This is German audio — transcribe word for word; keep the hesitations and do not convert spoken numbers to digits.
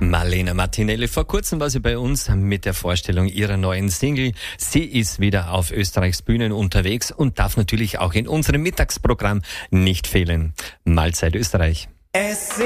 Marlena Martinelli. Vor kurzem war sie bei uns mit der Vorstellung ihrer neuen Single. Sie ist wieder auf Österreichs Bühnen unterwegs und darf natürlich auch in unserem Mittagsprogramm nicht fehlen. Mahlzeit Österreich. Es